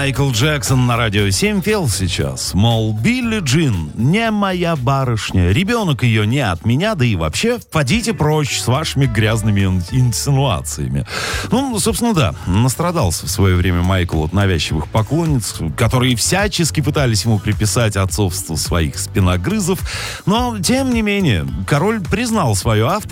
Майкл Джексон на радио 7 пел сейчас, мол, Билли Джин не моя барышня, ребенок ее не от меня, да и вообще, подите прочь с вашими грязными инсинуациями. Ну, собственно, да, настрадался в свое время Майкл от навязчивых поклонниц, которые всячески пытались ему приписать отцовство своих спиногрызов, но, тем не менее, король признал свое авторство